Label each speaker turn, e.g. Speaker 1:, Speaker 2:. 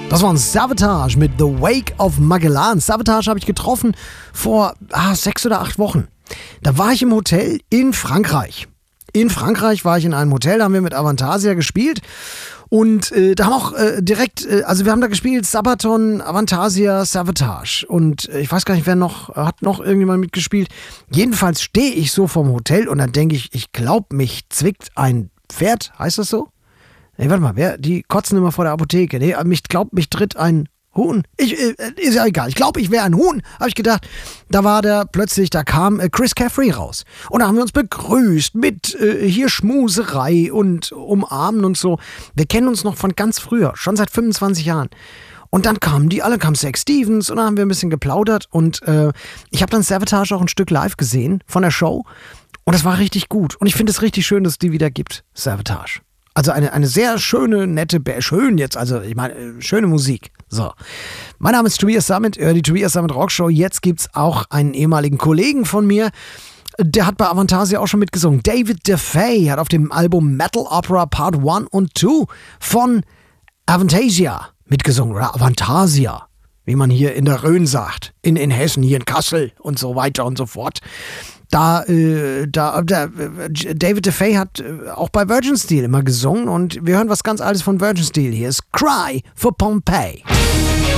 Speaker 1: Das war ein Savatage mit The Wake of Magellan. Savatage habe ich getroffen vor 6 oder 8 Wochen. Da war ich im Hotel in Frankreich. In Frankreich war ich in einem Hotel, da haben wir mit Avantasia gespielt. Und da haben auch also wir haben da gespielt, Sabaton, Avantasia, Savatage. Und ich weiß gar nicht, hat noch irgendjemand mitgespielt. Jedenfalls stehe ich so vorm Hotel und dann denke ich glaube, mich zwickt ein Pferd, heißt das so? Nee, warte mal, die kotzen immer vor der Apotheke. Nee, mich tritt ein Huhn. Ist ja egal. Ich glaube, ich wäre ein Huhn. Habe ich gedacht. Da kam Chris Caffrey raus. Und da haben wir uns begrüßt mit hier Schmuserei und Umarmen und so. Wir kennen uns noch von ganz früher, schon seit 25 Jahren. Und dann kam Zach Stevens und dann haben wir ein bisschen geplaudert. Und ich habe dann Savatage auch ein Stück live gesehen von der Show. Und das war richtig gut. Und ich finde es richtig schön, dass es die wieder gibt, Savatage. Also eine sehr schöne, nette Band. Schöne Musik. So. Mein Name ist Tobias Sammet, die Tobias Sammet Rockshow. Jetzt gibt's auch einen ehemaligen Kollegen von mir. Der hat bei Avantasia auch schon mitgesungen. David DeFay hat auf dem Album Metal Opera Part 1 und 2 von Avantasia mitgesungen. Oder Avantasia, wie man hier in der Rhön sagt. In Hessen, hier in Kassel und so weiter und so fort. David DeFay hat auch bei Virgin Steel immer gesungen und wir hören was ganz Altes von Virgin Steel. Hier ist Cry for Pompeii.